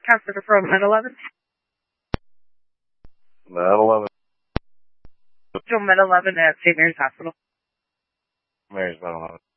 Counselor from Med 11. Med 11. Med 11 at St. Mary's Hospital. Mary's Med 11.